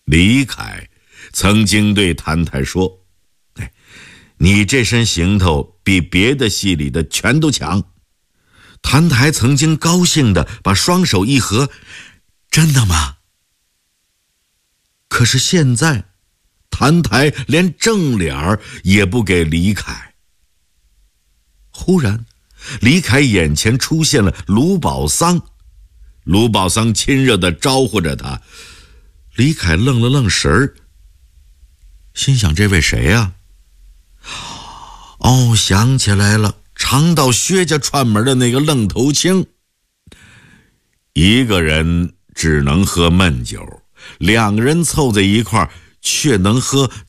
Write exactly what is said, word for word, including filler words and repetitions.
李凯曾经对谭台说：“哎，你这身行头比别的戏里的全都强。”谭台曾经高兴地把双手一合：“真的吗？”可是现在，谭台连正脸儿也不给李凯。忽然，李凯眼前出现了卢宝桑，卢宝桑亲热地招呼着他。李凯愣了愣神儿，心想这位谁呀？哦，想起来了，常到薛家串门的那个愣头青。一个人只能喝闷酒，两个人凑在一块儿却能喝